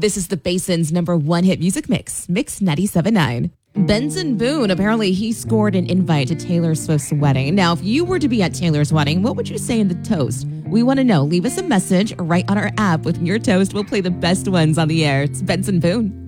This is the Basin's #1 hit music mix, Mix 97.9. Benson Boone, apparently he scored an invite to Taylor Swift's wedding. Now, if you were to be at Taylor's wedding, what would you say in the toast? We want to know. Leave us a message right on our app with your toast. We'll play the best ones on the air. It's Benson Boone.